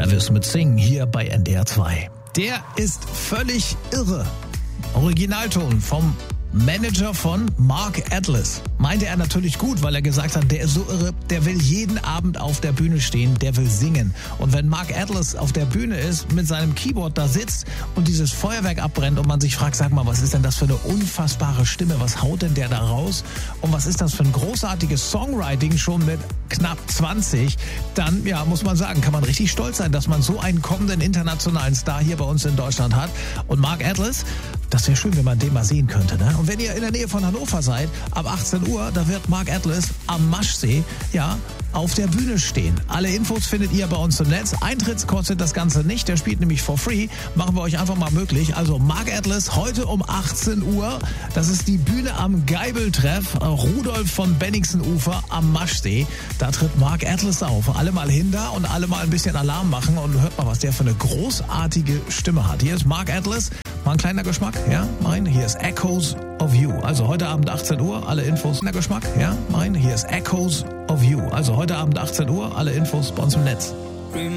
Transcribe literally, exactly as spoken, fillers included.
Travis mit Sing hier bei N D R zwei. Der ist völlig irre. Originalton vom Manager von Mark Atlas. Meinte er natürlich gut, weil er gesagt hat, der ist so irre, der will jeden Abend auf der Bühne stehen, der will singen. Und wenn Mark Atlas auf der Bühne ist, mit seinem Keyboard da sitzt und dieses Feuerwerk abbrennt und man sich fragt, sag mal, was ist denn das für eine unfassbare Stimme, was haut denn der da raus? Und was ist das für ein großartiges Songwriting schon mit knapp zwanzig? Dann, ja, muss man sagen, kann man richtig stolz sein, dass man so einen kommenden internationalen Star hier bei uns in Deutschland hat. Und Mark Atlas, das wäre schön, wenn man den mal sehen könnte, ne? Und wenn ihr in der Nähe von Hannover seid, ab achtzehn Uhr, da wird Mark Atlas am Maschsee, ja, auf der Bühne stehen. Alle Infos findet ihr bei uns im Netz. Eintritts kostet das Ganze nicht, der spielt nämlich for free. Machen wir euch einfach mal möglich. Also Mark Atlas heute um achtzehn Uhr. Das ist die Bühne am Geibeltreff, Rudolf von Benningsenufer am Maschsee. Da tritt Mark Atlas auf. Alle mal hin da und alle mal ein bisschen Alarm machen und hört mal, was der für eine großartige Stimme hat. Hier ist Mark Atlas. Mal ein kleiner Geschmack, ja? Mein, hier ist Echoes of You. Also heute Abend achtzehn Uhr, alle Infos. Kleiner Geschmack, ja? Mein, hier ist Echoes of You. Also heute Abend achtzehn Uhr, alle Infos bei uns im Netz.